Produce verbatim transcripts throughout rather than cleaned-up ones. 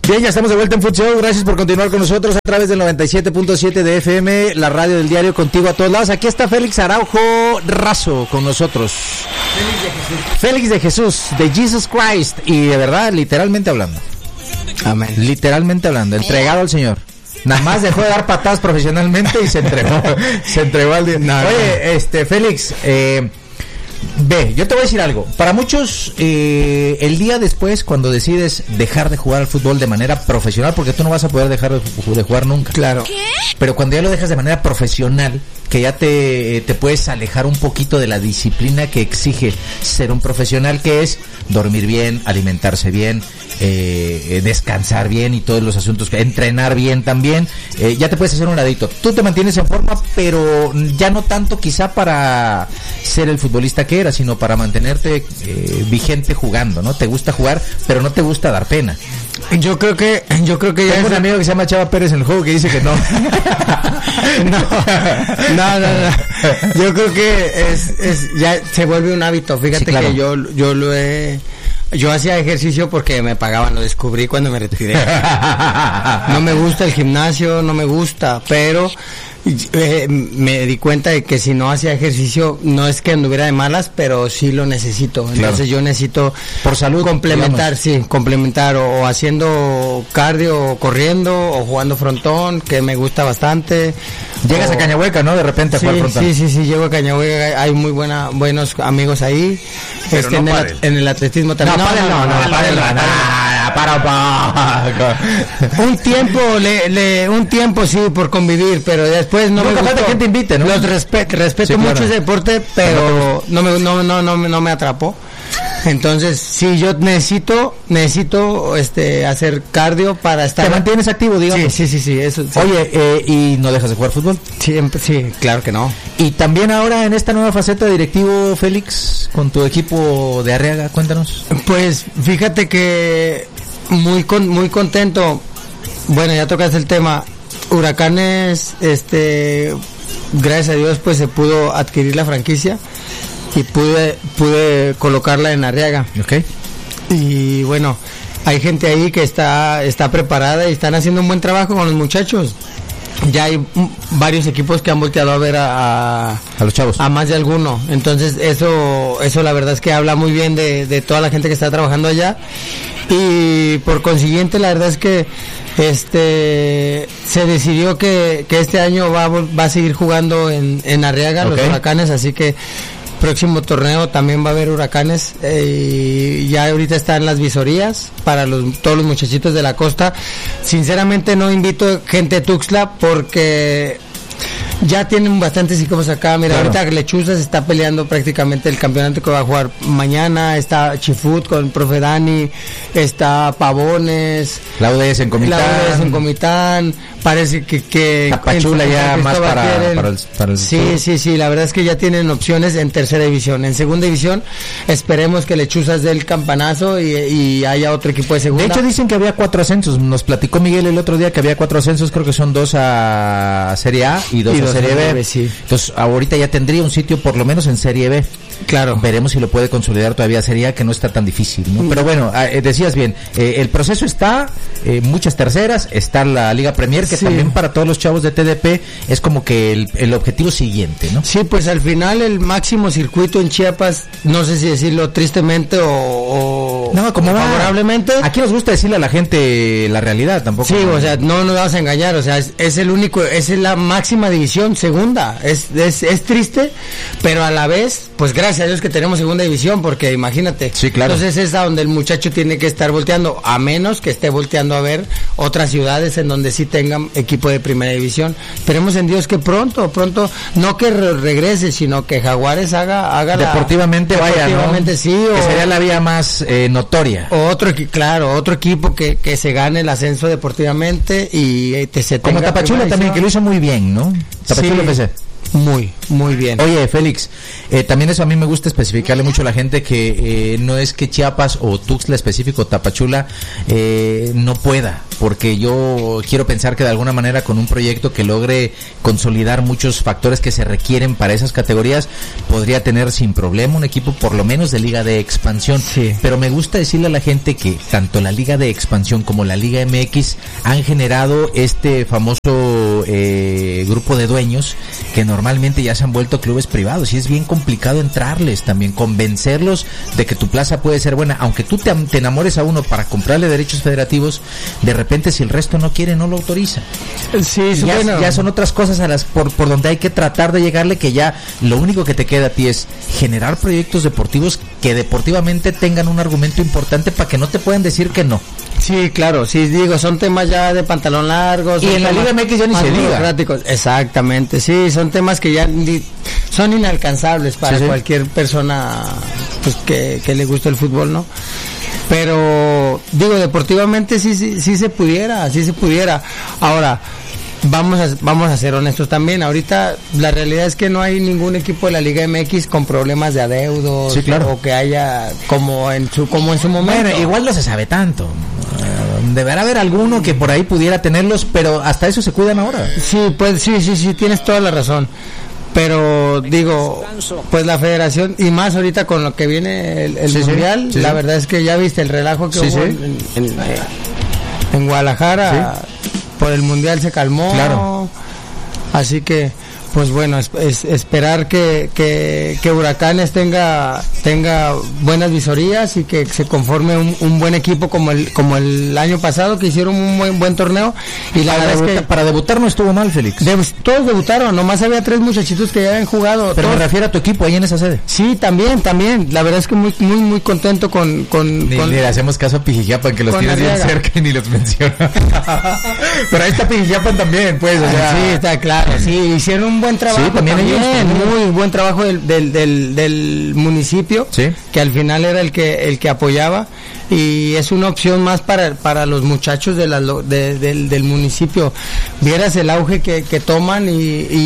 Bien, ya estamos de vuelta en Futsal. Gracias por continuar con nosotros a través del noventa y siete punto siete de F M, la radio del diario, contigo a todos lados. Aquí está Félix Araujo Razo con nosotros. Félix de Jesús. Félix de Jesús, de Jesus Christ. Y de verdad, literalmente hablando. Amén. Literalmente hablando, entregado al Señor. Nada más dejó de dar patadas profesionalmente y se entregó. se entregó al día. No, Oye, no. este, Félix, eh... Ve, yo te voy a decir algo. Para muchos, eh, el día después, cuando decides dejar de jugar al fútbol de manera profesional, porque tú no vas a poder dejar de, de jugar nunca. Claro. ¿Qué? Pero cuando ya lo dejas de manera profesional, que ya te, te puedes alejar un poquito de la disciplina que exige ser un profesional, que es dormir bien, alimentarse bien, eh, descansar bien y todos los asuntos, entrenar bien también, eh, ya te puedes hacer un ladito. Tú te mantienes en forma, pero ya no tanto quizá para ser el futbolista que eras, sino para mantenerte eh, vigente jugando, ¿no? Te gusta jugar, pero no te gusta dar pena. Yo creo que, yo creo que ya Tengo es un amigo que se llama Chava Pérez en el juego que dice que no. no, no, no, no. Yo creo que es, es, ya se vuelve un hábito. Fíjate sí, claro. que yo, yo lo he, yo hacía ejercicio porque me pagaban, lo descubrí cuando me retiré. No me gusta el gimnasio, no me gusta, pero Eh, me di cuenta de que si no hacía ejercicio no es que anduviera de malas, pero sí lo necesito. Entonces claro. yo necesito por salud complementar, digamos. sí, complementar o, o haciendo cardio, o corriendo o jugando frontón, que me gusta bastante. Llegas o, a Cañahueca, ¿no? De repente a sí, jugar frontón. Sí, sí, sí, llego a Cañahueca, hay muy buena, buenos amigos ahí. Pero este, no en, el, en el atletismo también. No, no, no, no, no, para, para, un tiempo, le, le, un tiempo sí por convivir, pero después no, no me gusta. Que te invite, ¿no? Los respe respeto sí, mucho claro. ese deporte, pero no me, no, no, no, no me atrapó. Entonces, sí, yo necesito, necesito, este, hacer cardio para estar. ¿Te mantienes activo, digamos? Sí, sí, sí, sí, eso. Sí. Oye, eh, ¿y no dejas de jugar fútbol? Sí, sí, claro que no. Y también ahora en esta nueva faceta de directivo, Félix, con tu equipo de Arriaga, cuéntanos. Pues, fíjate que muy, con, muy contento. Bueno, ya tocaste el tema. Huracanes, este, gracias a Dios, pues se pudo adquirir la franquicia y pude pude colocarla en Arriaga. Okay. Y bueno, hay gente ahí que está está preparada y están haciendo un buen trabajo con los muchachos. Ya hay m- varios equipos que han volteado a ver a, a a los chavos, a más de alguno. Entonces eso eso la verdad es que habla muy bien de, de toda la gente que está trabajando allá. Y por consiguiente la verdad es que este se decidió que, que este año va, va a seguir jugando en, en Arriaga, okay. Los Huracanes, así que próximo torneo también va a haber Huracanes, eh, y ya ahorita están las visorías para los, todos los muchachitos de la costa. Sinceramente no invito gente de Tuxtla porque ya tienen bastantes equipos acá. Mira, claro. Ahorita Lechuzas está peleando prácticamente el campeonato que va a jugar mañana. Está Chifut con el profe Dani, está Pavones, la U D S en Comitán, la U D S en Comitán. Parece que, que Tapachula ya más para, para, el, para el sí, todo. sí, sí, la verdad es que ya tienen opciones en tercera división. En segunda división esperemos que Lechuzas dé el campanazo y, y haya otro equipo de segunda. De hecho dicen que había cuatro ascensos, nos platicó Miguel el otro día que había cuatro ascensos, creo que son dos a Serie A y dos y a dos Serie B. B sí. Entonces ahorita ya tendría un sitio por lo menos en Serie B. Claro. Veremos si lo puede consolidar todavía Serie A, que no está tan difícil, ¿no? Mm. Pero bueno, eh, decías bien, eh, el proceso está, eh, muchas terceras, está la Liga Premier, que sí. También para todos los chavos de T D P es como que el, el objetivo siguiente, ¿no? Sí, pues al final el máximo circuito en Chiapas, no sé si decirlo tristemente o, o no, como favorablemente. Va. Aquí nos gusta decirle a la gente la realidad, tampoco. Sí, o sea, no nos vamos a engañar, o sea, es, es el único, es la máxima división, segunda, es, es, es triste, pero a la vez, pues gracias a Dios que tenemos segunda división, porque imagínate. Sí, claro. Entonces es a donde el muchacho tiene que estar volteando, a menos que esté volteando a ver otras ciudades en donde sí tengan equipo de primera división. Esperemos en Dios que pronto, pronto, no que re regrese, sino que Jaguares haga, haga deportivamente la, vaya, deportivamente, ¿no? Sí, que o, sería la vía más eh, notoria. O otro, claro, otro equipo que, que se gane el ascenso deportivamente y eh, te, se como Tapachula también, que lo hizo muy bien, ¿no? Tapachula sí. F C. muy, muy bien. Oye, Félix, eh, también eso a mí me gusta especificarle mucho a la gente que eh, no es que Chiapas o Tuxtla específico, Tapachula, eh, no pueda, porque yo quiero pensar que de alguna manera con un proyecto que logre consolidar muchos factores que se requieren para esas categorías, podría tener sin problema un equipo por lo menos de Liga de Expansión. Sí. Pero me gusta decirle a la gente que tanto la Liga de Expansión como la Liga M X han generado este famoso eh, grupo de dueños que normalmente ya se han vuelto clubes privados y es bien complicado entrarles también, convencerlos de que tu plaza puede ser buena, aunque tú te, te enamores a uno para comprarle derechos federativos, de repente si el resto no quiere, no lo autoriza. Sí, ya, bueno. ya son otras cosas a las por, por donde hay que tratar de llegarle, que ya lo único que te queda a ti es generar proyectos deportivos que deportivamente tengan un argumento importante para que no te puedan decir que no. Sí, claro, sí, digo, son temas ya de pantalón largo. Y en la Liga M X ya ni se diga. Exactamente, sí, son temas que ya ni, son inalcanzables para sí, sí. cualquier persona pues que, que le guste el fútbol, ¿no? Pero, digo, deportivamente sí, sí, sí se pudiera, sí se pudiera. Ahora, vamos a, vamos a ser honestos también, ahorita la realidad es que no hay ningún equipo de la Liga M X con problemas de adeudos, sí, claro. o que haya como en su como en su momento. Bueno, igual no se sabe tanto. Deberá haber alguno que por ahí pudiera tenerlos, pero hasta eso se cuidan ahora. Sí, pues sí, sí, sí, tienes toda la razón. Pero digo, pues la federación, y más ahorita con lo que viene el, el sí, mundial, sí, sí, la sí. verdad es que ya viste el relajo que sí, hubo sí. En, en, en Guadalajara, sí. por el mundial se calmó, claro. Así que pues bueno, es, es, esperar que, que, que Huracanes tenga tenga buenas visorías y que se conforme un, un buen equipo como el como el año pasado, que hicieron un buen buen torneo. Y la para verdad debutar, es que para debutar no estuvo mal, Félix. De, todos debutaron, nomás había tres muchachitos que ya habían jugado. Pero todos. Me refiero a tu equipo ahí en esa sede. Sí, también, también. La verdad es que muy muy muy contento con... con, ni, con ni le hacemos caso a Pijijiapan, que los tienes bien cerca y ni los menciona. Pero ahí está Pijijiapan también, pues. O sea, sí, está claro. Sí, hicieron un buen trabajo. Sí, también. Bien, muy buen trabajo del, del, del, del municipio, sí. que al final era el que el que apoyaba, y es una opción más para para los muchachos de la, de, del, del municipio. Vieras el auge que, que toman y,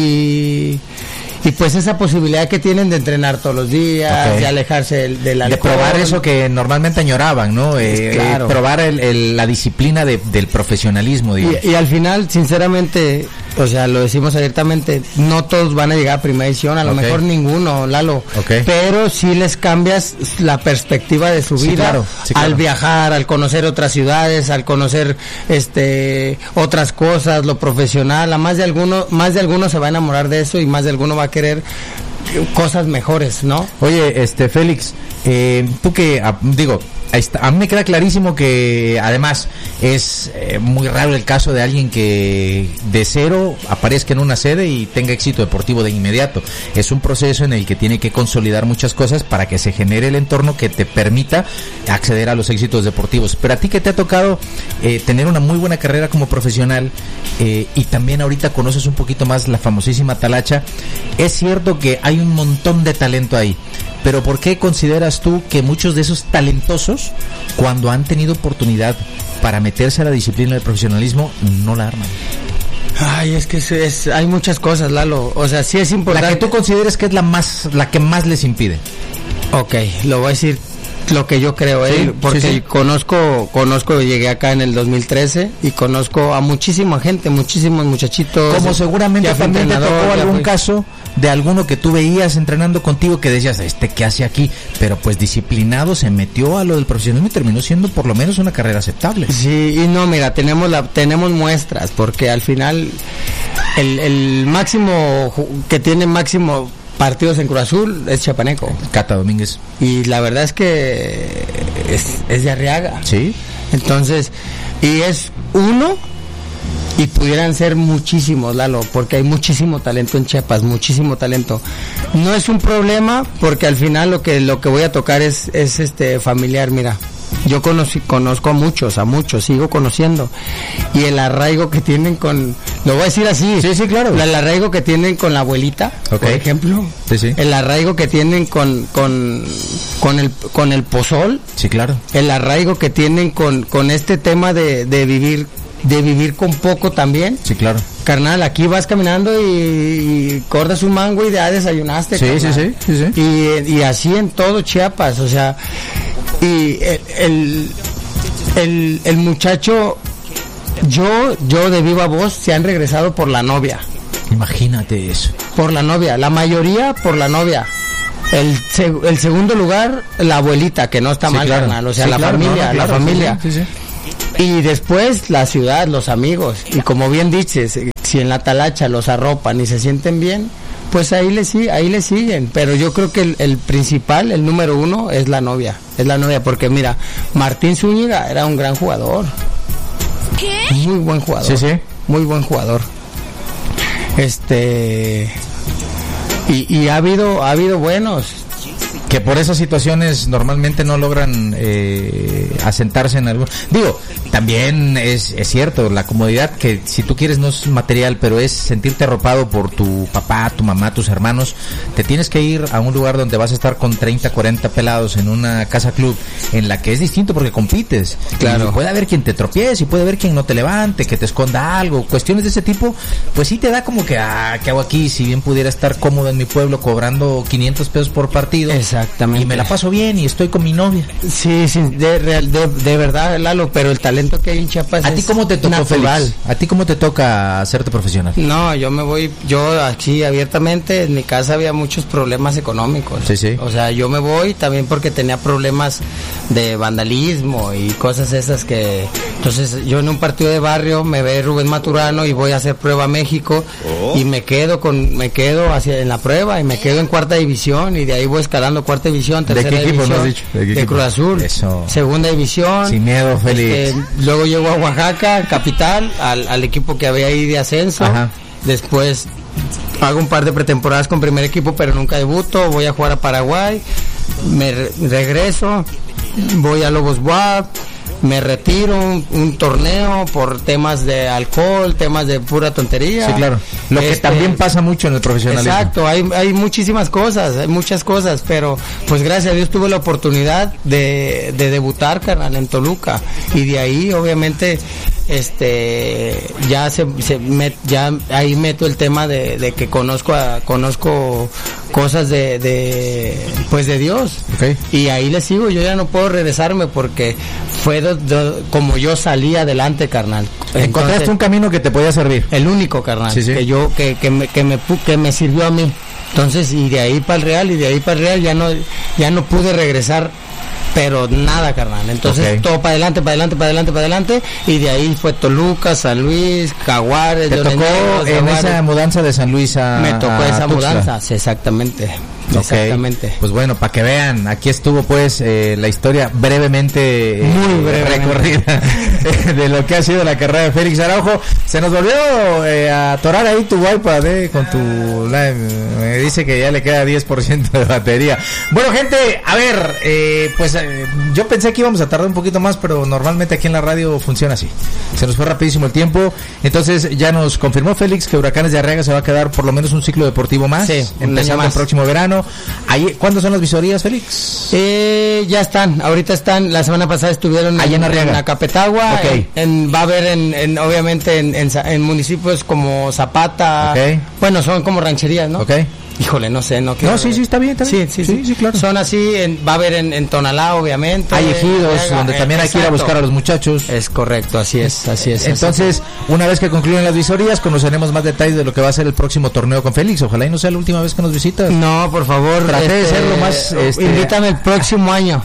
y y pues esa posibilidad que tienen de entrenar todos los días, okay. de alejarse del, del alcohol. De probar eso que normalmente añoraban, ¿no? Eh, claro. eh, probar el, el, la disciplina de, del profesionalismo, digamos. Y, y al final, sinceramente, o sea, lo decimos abiertamente, no todos van a llegar a primera división, a lo okay. mejor ninguno, Lalo, okay. pero sí les cambias la perspectiva de su vida, sí, claro. Sí, claro. al viajar, al conocer otras ciudades, al conocer este otras cosas, lo profesional, a más de alguno, más de alguno se va a enamorar de eso y más de alguno va a querer cosas mejores, ¿no? Oye, este Félix, eh, tú que, digo, a mí me queda clarísimo que además es eh, muy raro el caso de alguien que de cero aparezca en una sede y tenga éxito deportivo de inmediato. Es un proceso en el que tiene que consolidar muchas cosas para que se genere el entorno que te permita acceder a los éxitos deportivos. Pero a ti que te ha tocado eh, tener una muy buena carrera como profesional eh, y también ahorita conoces un poquito más la famosísima Talacha, es cierto que hay un montón de talento ahí. Pero ¿por qué consideras tú que muchos de esos talentosos, cuando han tenido oportunidad para meterse a la disciplina del profesionalismo, no la arman? Ay, es que es, es, hay muchas cosas, Lalo. O sea, sí es importante. La que tú consideres que es la más, la que más les impide. Ok, lo voy a decir lo que yo creo, ¿eh? Sí, porque sí, sí. conozco, conozco, llegué acá en el dos mil trece y conozco a muchísima gente, muchísimos muchachitos. Como seguramente también te tocó algún caso de alguno que tú veías entrenando contigo que decías, este qué hace aquí, pero pues disciplinado se metió a lo del profesionalismo y terminó siendo por lo menos una carrera aceptable. Sí, y no, mira, tenemos la, tenemos muestras, porque al final el, el máximo que tiene máximo partidos en Cruz Azul es Chiapaneco, Cata Domínguez, y la verdad es que es, es de Arriaga. Sí. Entonces, y es uno, y pudieran ser muchísimos, Lalo, porque hay muchísimo talento en Chiapas, muchísimo talento. No es un problema, porque al final lo que lo que voy a tocar es es este familiar. Mira, yo conocí, conozco a muchos, a muchos, sigo conociendo, y el arraigo que tienen con, lo voy a decir así, sí, sí, claro, el arraigo que tienen con la abuelita, okay. por ejemplo, sí, sí. el arraigo que tienen con con con el con el pozol, sí, claro, el arraigo que tienen con con este tema de de vivir de vivir con poco también. Sí, claro. carnal, aquí vas caminando y, y cortas un mango y ya desayunaste. Sí, sí, sí, sí, sí. Y, y así en todo Chiapas, o sea, y el, el, el, el muchacho, yo, yo de viva voz, se han regresado por la novia. Imagínate eso. Por la novia, la mayoría por la novia. El, seg- el segundo lugar, la abuelita, que no está Sí, mal, claro. carnal, o sea, Sí, la claro, familia, no, no, claro, la familia. sí, sí, sí. Y después la ciudad, los amigos. Y como bien dices, si en la talacha los arropan y se sienten bien, pues ahí le, sí, ahí le siguen. Pero yo creo que el, el principal, el número uno, es la novia. Es la novia, porque mira, Martín Zúñiga era un gran jugador. ¿Qué? Muy buen jugador. Sí, sí. Muy buen jugador. Este... Y, y ha habido, ha habido buenos. Que por esas situaciones normalmente no logran eh, asentarse en algún... Digo, también es, es cierto, la comodidad que si tú quieres no es material, pero es sentirte arropado por tu papá, tu mamá, tus hermanos. Te tienes que ir a un lugar donde vas a estar con treinta, cuarenta pelados en una casa club en la que es distinto porque compites. Claro. Y puede haber quien te tropiece y puede haber quien no te levante, que te esconda algo. Cuestiones de ese tipo, pues sí te da como que, ah, ¿qué hago aquí? Si bien pudiera estar cómodo en mi pueblo cobrando quinientos pesos por partido. Exactamente. Y me la paso bien y estoy con mi novia. Sí, sí, de, real- de, de verdad, Lalo, pero el talento que hay en Chiapas ¿A ti es cómo te tocó, natural. Félix? ¿A ti cómo te toca hacerte profesional? No, yo me voy, yo aquí abiertamente, en mi casa había muchos problemas económicos. Sí, sí. O sea, yo me voy también porque tenía problemas de vandalismo y cosas esas que... Entonces, yo en un partido de barrio me ve Rubén Maturano y voy a hacer prueba a México y me quedo con, me quedo hacia en la prueba y me quedo en cuarta división y de ahí voy escalando cuarta división, ¿De tercera qué equipo división, me has dicho? ¿De qué de equipo? Cruz Azul, Eso. segunda división. Sin miedo, Félix. Este, luego llego a Oaxaca, capital, al, al equipo que había ahí de ascenso. Ajá. Después hago un par de pretemporadas con primer equipo, pero nunca debuto. Voy a jugar a Paraguay, me re- regreso, voy a Lobos B U A P, me retiro un, un torneo por temas de alcohol, temas de pura tontería. Sí, claro. Lo que Este, también pasa mucho en el profesionalismo. Exacto, hay, hay muchísimas cosas, hay muchas cosas, pero pues gracias a Dios tuve la oportunidad de, de debutar, carnal, en Toluca, y de ahí obviamente este ya se, se met- ya ahí meto el tema de, de que conozco a, conozco cosas de, de pues de Dios. Ok. Y ahí le sigo, yo ya no puedo regresarme porque fue do- do- como yo salí adelante, carnal. Encontraste Entonces, un camino que te podía servir. el único, carnal, Sí, sí. que yo que, que me que me pu- que me sirvió a mí. Entonces, y de ahí para el Real y de ahí para el Real ya no ya no pude regresar, pero nada, carnal. Entonces, Ok. todo para adelante, para adelante, para adelante, para adelante, y de ahí fue Toluca, San Luis, Jaguares, Te Leones tocó Negros, en Jaguares. esa mudanza de San Luis a Me tocó a esa Tuxtla. mudanza, sí, exactamente. Ok. Exactamente. Pues bueno, para que vean, aquí estuvo pues eh, la historia brevemente eh, Muy brevemente. recorrida de lo que ha sido la carrera de Félix Araujo. Se nos volvió eh, a atorar ahí tu iPad eh, con tu live. Me dice que ya le queda diez por ciento de batería. Bueno, gente, a ver, eh, pues eh, yo pensé que íbamos a tardar un poquito más, pero normalmente aquí en la radio funciona así. Se nos fue rapidísimo el tiempo. Entonces ya nos confirmó Félix que Huracanes de Arriaga se va a quedar por lo menos un ciclo deportivo más, Sí, un año empezando el más. próximo verano. Ahí, ¿cuándo son las visorías, Félix? Eh, ya están, ahorita están, la semana pasada estuvieron Allá en Arriaga. Acapetagua, Ok. en, en- va a haber en, en- obviamente en, en, sa- en municipios como Zapata, Ok. bueno, son como rancherías, ¿no? Ok. Híjole, no sé, no quiero No, sí, ver. sí, está bien, está bien. Sí, sí, sí, Sí, sí, claro. Son así, en- va a haber en, en Tonalá, obviamente. Hay ejidos Arriaga, donde eh, también hay que ir a exacto. buscar a los muchachos. Es correcto, así es, así es. así Entonces, una vez que concluyan las visorías, conoceremos más detalles de lo que va a ser el próximo torneo con Félix. Ojalá y no sea la última vez que nos visitas. es. No, por favor. Traté de ser lo más, este- Invítame el próximo año.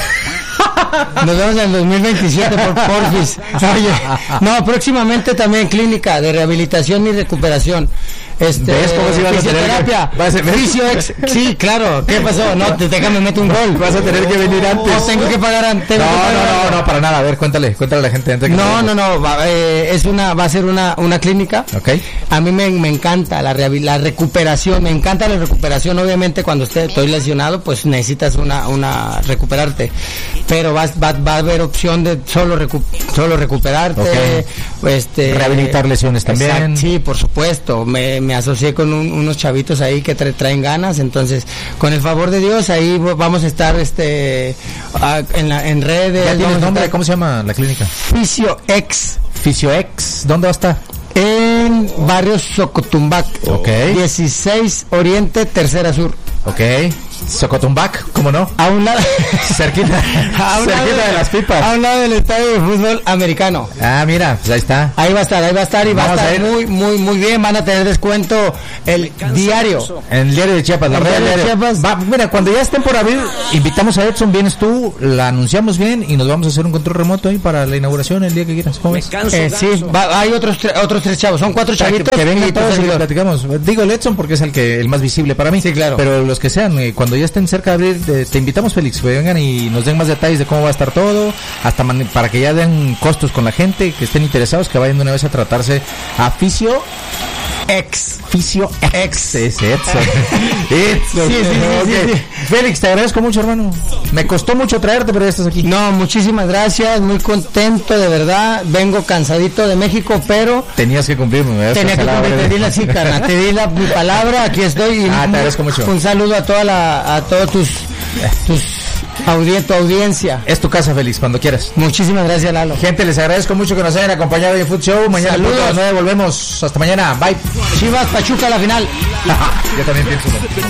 Nos vemos en el dos mil veintisiete por porfis. Oye, no, próximamente también clínica de rehabilitación y recuperación. Este, ¿Ves cómo se van a tener que- fisioterapia, vas a- fisio ex- sí, claro. ¿Qué pasó? No, te déjame meter un gol. Vas a tener que venir antes. O tengo que pagar antes. No, no, no, no, para nada. A ver, cuéntale, cuéntale a la gente antes que No, nos no, no, va, eh, es una, va a ser una, una clínica. Ok. A mí me, me encanta la, rehabil- la recuperación, me encanta la recuperación. Obviamente cuando esté, estoy lesionado, pues necesitas una, una recuperarte. Pero va, va, va a haber opción de solo, recu- solo recuperarte, Ok. este, Rehabilitar lesiones también. Exacto, sí, por supuesto. Me, me asocié con un- unos chavitos ahí que tra- traen ganas, entonces, con el favor de Dios, ahí vo- vamos a estar, este, ah, en, la, en redes. ¿Ya tienes vamos a nombre? estar- ¿Cómo se llama la clínica? FisioX. FisioX. ¿Dónde va a estar? en barrio Socotumbac, okay. dieciséis Oriente, Tercera Sur. Ok, Socotumbac, ¿cómo no? A un lado, cerquita, a un cerquita lado de, de las pipas. A un lado del estadio de fútbol americano. Ah, mira, pues ahí está. Ahí va a estar, ahí va a estar y Vamos va a estar a muy, muy, muy bien. Van a tener descuento el diario. En el diario de Chiapas, la el red diario de diario. Chiapas. Va, mira, cuando ya estén por abrir, invitamos a Edson, vienes tú, la anunciamos bien y nos vamos a hacer un control remoto ahí para la inauguración el día que quieras. ¿Cómo ves? Eh, sí, va, hay otros tre- otros tres chavos, son cuatro chavitos. Que, que vengan y todos y servidor. platicamos. Digo el Edson porque es el que el más visible para mí. Sí, claro. Pero los que sean, eh, cuando ya estén cerca de abrir, te, te invitamos, Félix, que vengan y nos den más detalles de cómo va a estar todo, hasta man- para que ya den costos con la gente, que estén interesados, que vayan de una vez a tratarse a Fisio Ex. Fisio Ex. Ese Edson. Edson. Sí, sí, sí, Ok. sí, sí. Félix, te agradezco mucho, hermano. Me costó mucho traerte, pero ya estás aquí. No, muchísimas gracias, muy contento, de verdad. Vengo cansadito de México, pero Tenías que cumplirme, ¿verdad? tenía que cumplir, te di la sí, carnal, te di la mi palabra, aquí estoy. Y Ah, te agradezco mucho. Un saludo a toda la, a todos tus, tus audi- tu audiencia. Es tu casa, Félix, cuando quieras. Muchísimas gracias, Lalo. Gente, les agradezco mucho que nos hayan acompañado en el Food Show. Mañana Saludos. a las nueve volvemos. Hasta mañana. Bye. Chivas, Pachuca, la final. Yo también pienso.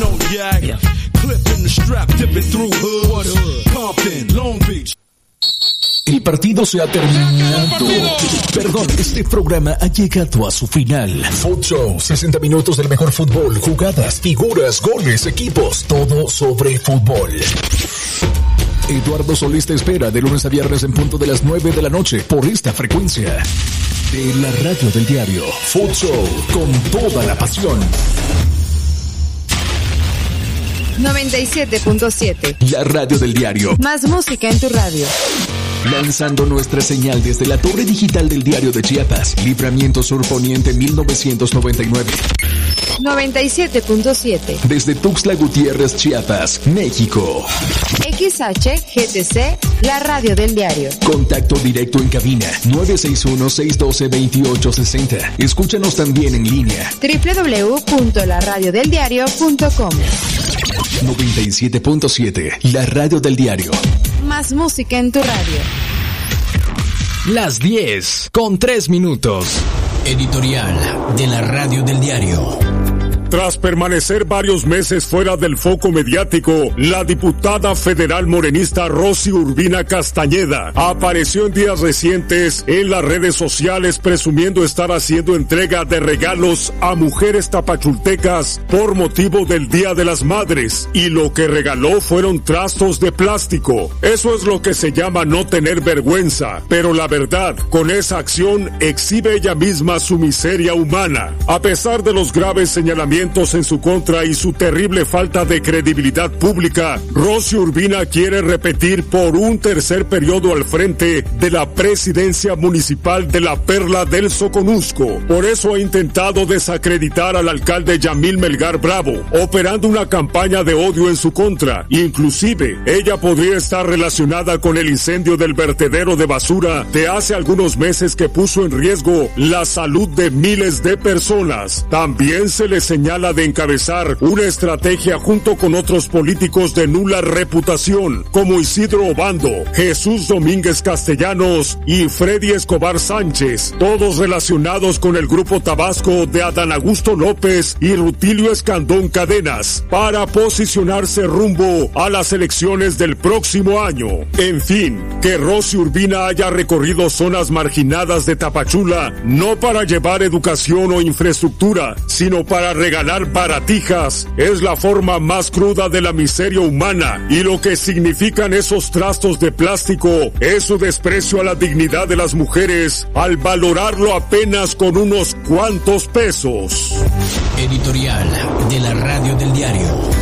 El partido se ha terminado. Perdón, este programa ha llegado a su final. Food Show, sesenta minutos del mejor fútbol, jugadas, figuras, goles, equipos, todo sobre fútbol. Eduardo Solís te espera de lunes a viernes en punto de las nueve de la noche por esta frecuencia de la radio del diario. Food Show, con toda la pasión. noventa y siete punto siete. La radio del diario. Más música en tu radio. Lanzando nuestra señal desde la torre digital del diario de Chiapas, Libramiento Sur Poniente mil novecientos noventa y nueve. noventa y siete punto siete. Desde Tuxtla Gutiérrez, Chiapas, México. X H G T C, la radio del diario. Contacto directo en cabina nueve seis uno, seis uno dos, dos ocho seis cero. Escúchanos también en línea. doble u doble u doble u punto la radio del diario punto com. noventa y siete punto siete, la radio del diario. Más música en tu radio. Las diez con tres minutos. Editorial de la radio del diario. Tras permanecer varios meses fuera del foco mediático, la diputada federal morenista Rosy Urbina Castañeda apareció en días recientes en las redes sociales presumiendo estar haciendo entrega de regalos a mujeres tapachultecas por motivo del Día de las Madres, y lo que regaló fueron trastos de plástico. Eso es lo que se llama no tener vergüenza, pero la verdad, con esa acción exhibe ella misma su miseria humana. A pesar de los graves señalamientos en su contra y su terrible falta de credibilidad pública, Rosy Urbina quiere repetir por un tercer periodo al frente de la presidencia municipal de la Perla del Soconusco. Por eso ha intentado desacreditar al alcalde Yamil Melgar Bravo, operando una campaña de odio en su contra. Inclusive, ella podría estar relacionada con el incendio del vertedero de basura de hace algunos meses que puso en riesgo la salud de miles de personas. También se le señala de encabezar una estrategia junto con otros políticos de nula reputación, como Isidro Obando, Jesús Domínguez Castellanos y Freddy Escobar Sánchez, todos relacionados con el Grupo Tabasco de Adán Augusto López y Rutilio Escandón Cadenas, para posicionarse rumbo a las elecciones del próximo año. En fin, que Rosy Urbina haya recorrido zonas marginadas de Tapachula, no para llevar educación o infraestructura, sino para regalar baratijas, es la forma más cruda de la miseria humana, y lo que significan esos trastos de plástico es su desprecio a la dignidad de las mujeres al valorarlo apenas con unos cuantos pesos. Editorial de la radio del diario.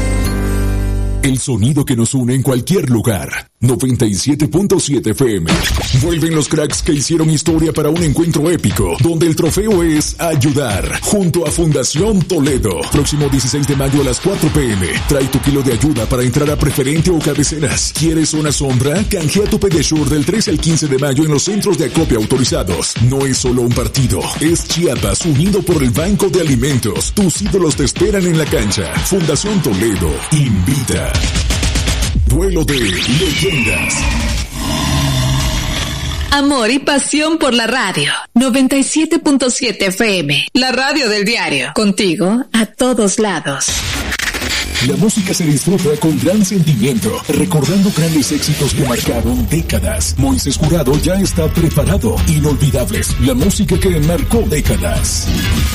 El sonido que nos une en cualquier lugar. noventa y siete punto siete F M. Vuelven los cracks que hicieron historia para un encuentro épico, donde el trofeo es ayudar, junto a Fundación Toledo. Próximo dieciséis de mayo a las cuatro p m Trae tu kilo de ayuda para entrar a preferente o cabeceras. ¿Quieres una sombra? Canjea tu Pedesure del trece al quince de mayo en los centros de acopio autorizados. No es solo un partido, es Chiapas unido por el Banco de Alimentos. Tus ídolos te esperan en la cancha. Fundación Toledo invita. Duelo de leyendas. Amor y pasión por la radio. noventa y siete punto siete F M. La radio del diario. Contigo a todos lados. La música se disfruta con gran sentimiento, recordando grandes éxitos que marcaron décadas. Moisés Jurado ya está preparado. Inolvidables, la música que marcó décadas.